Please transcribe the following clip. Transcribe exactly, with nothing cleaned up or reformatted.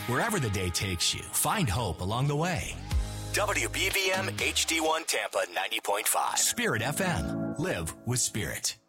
Wherever the day takes you, find hope along the way. W B V M H D one Tampa ninety point five. Spirit F M. Live with Spirit.